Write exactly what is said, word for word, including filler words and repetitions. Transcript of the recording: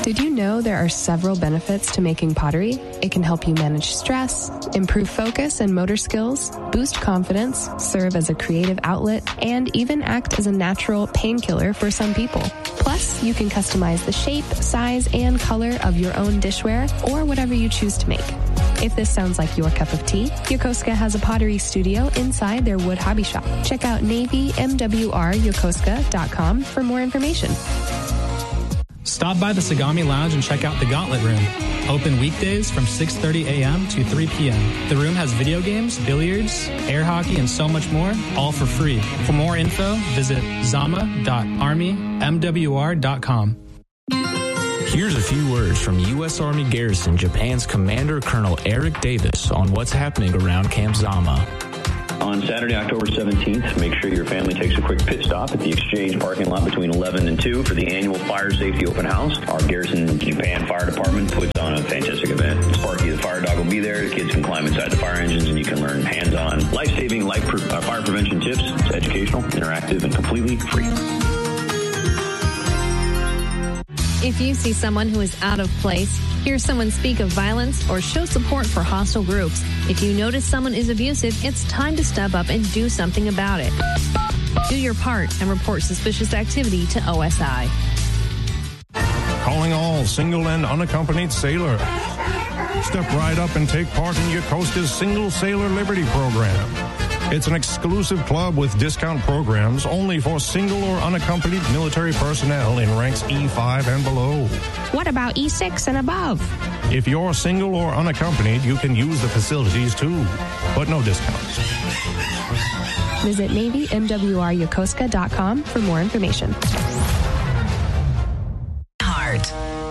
Did you know there are several benefits to making pottery? It can help you manage stress, improve focus and motor skills, boost confidence, serve as a creative outlet, and even act as a natural painkiller for some people. Plus, you can customize the shape, size, and color of your own dishware or whatever you choose to make. If this sounds like your cup of tea, Yokosuka has a pottery studio inside their wood hobby shop. Check out Navy M W R Yokosuka dot com for more information. Stop by the Sagami Lounge and check out the Gauntlet Room. Open weekdays from six thirty a.m. to three p.m. The room has video games, billiards, air hockey, and so much more, all for free. For more info, visit zama dot army m w r dot com. Here's a few words from U S Army Garrison Japan's Commander Colonel Eric Davis on what's happening around Camp Zama. On Saturday, October seventeenth, make sure your family takes a quick pit stop at the Exchange parking lot between eleven and two for the annual Fire Safety Open House. Our Garrison Japan Fire Department puts on a fantastic event. Sparky the fire dog will be there. The kids can climb inside the fire engines and you can learn hands-on life-saving life pre- uh, fire prevention tips. It's educational, interactive, and completely free. If you see someone who is out of place, hear someone speak of violence, or show support for hostile groups, if you notice someone is abusive, it's time to step up and do something about it. Do your part and report suspicious activity to O S I. Calling all single and unaccompanied sailors. Step right up and take part in Yokosuka's Single Sailor Liberty Program. It's an exclusive club with discount programs only for single or unaccompanied military personnel in ranks E five and below. What about E six and above? If you're single or unaccompanied, you can use the facilities too, but no discounts. Visit Navy M W R Yokosuka dot com for more information. Heart.